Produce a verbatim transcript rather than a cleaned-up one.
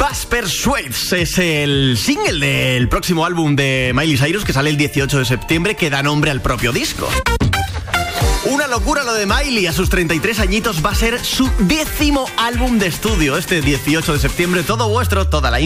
Fast Persuades es el single del próximo álbum de Miley Cyrus, que sale el dieciocho de septiembre, que da nombre al propio disco. Una locura lo de Miley. A sus treinta y tres añitos va a ser su décimo álbum de estudio. Este dieciocho de septiembre, todo vuestro, toda la